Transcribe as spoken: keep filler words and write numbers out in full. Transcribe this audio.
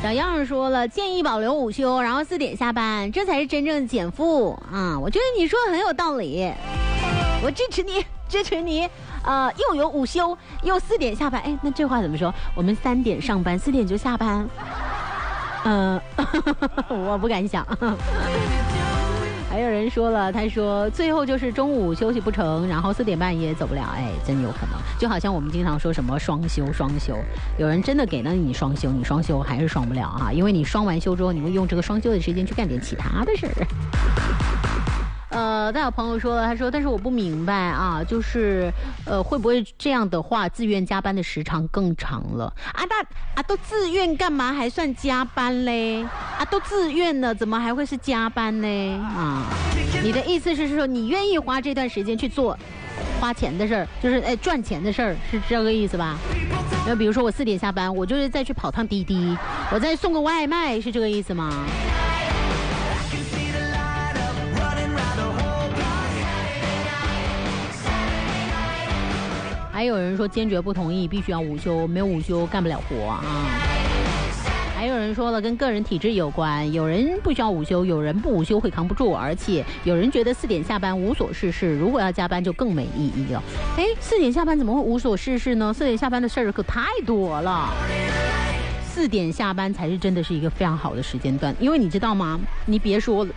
小样说了，建议保留午休，然后四点下班，这才是真正的减负啊！我觉得你说的很有道理，我支持你，支持你。呃，又有午休，又四点下班，哎，那这话怎么说？我们三点上班，四点就下班。呃，我不敢想。还有人说了，他说最后就是中午休息不成，然后四点半也走不了，哎，真有可能。就好像我们经常说什么双休双休，有人真的给了你双休，你双休还是双不了啊，因为你双完休之后，你会用这个双休的时间去干点其他的事儿。呃，但有朋友说了，他说，但是我不明白啊，就是，呃，会不会这样的话，自愿加班的时长更长了啊？那啊，都自愿干嘛还算加班嘞？啊，都自愿了，怎么还会是加班嘞？啊，你的意思是说，你愿意花这段时间去做花钱的事儿，就是哎赚钱的事儿，是这个意思吧？那比如说我四点下班，我就是再去跑趟滴滴，我再送个外卖，是这个意思吗？还有人说坚决不同意，必须要午休，没有午休干不了活啊。还有人说了，跟个人体质有关，有人不需要午休，有人不午休会扛不住，而且有人觉得四点下班无所事事，如果要加班就更没意义了。哎，四点下班怎么会无所事事呢？四点下班的事儿可太多了。四点下班才是真的是一个非常好的时间段，因为你知道吗？你别说了。